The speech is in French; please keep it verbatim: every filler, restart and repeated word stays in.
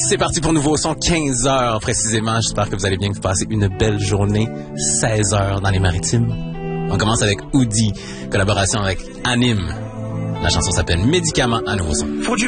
C'est parti pour Nouveau Son, quinze heures précisément. J'espère que vous allez bien, que vous passez une belle journée. seize heures dans les Maritimes. On commence avec Oudi, collaboration avec Anime. La chanson s'appelle Médicament à Nouveau Son. Faut du